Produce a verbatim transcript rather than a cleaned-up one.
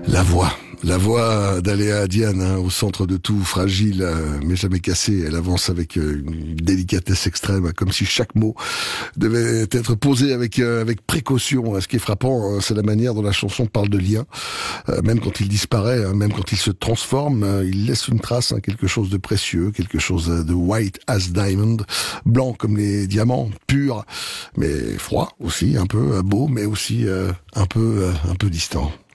La voix, la voix d'Aléa Diane, hein, au centre de tout, fragile, euh, mais jamais cassée. Elle avance avec euh, une délicatesse extrême, comme si chaque mot devait être posé avec euh, avec précaution. Ce qui est frappant, hein, c'est la manière dont la chanson parle de lien. Euh, même quand il disparaît, hein, même quand il se transforme, euh, il laisse une trace, hein, quelque chose de précieux, quelque chose de white as diamond, blanc comme les diamants, pur, mais froid aussi, un peu beau, mais aussi euh, un peu euh, un peu distant.